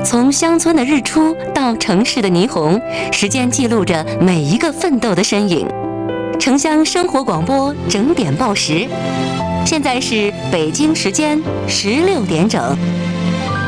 从乡村的日出到城市的霓虹，时间记录着每一个奋斗的身影。城乡生活广播整点报时，现在是北京时间16点整。